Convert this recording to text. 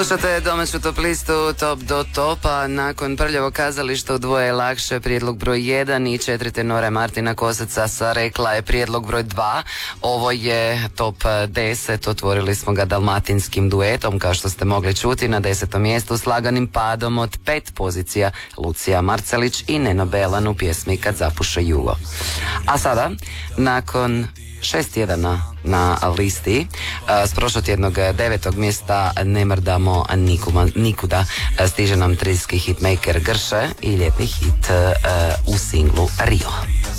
Slušate domaću top listu Top do topa. Nakon Prljavog kazališta u dvoje je lakše, prijedlog broj 1 i 4 tenora Martina Kosaca sa Rekla je prijedlog broj 2. Ovo je top 10, otvorili smo ga dalmatinskim duetom, kao što ste mogli čuti, na 10. mjestu s laganim padom od 5 pozicija Lucija Marcelić i Neno Belan u pjesmi Kad zapuše jugo. A sada, nakon 6 tjedana na listi, s prošlotjednog 9. mjesta ne mrdamo nikuda, stiže nam trijski hitmaker Grše i ljetni hit u singlu Rio.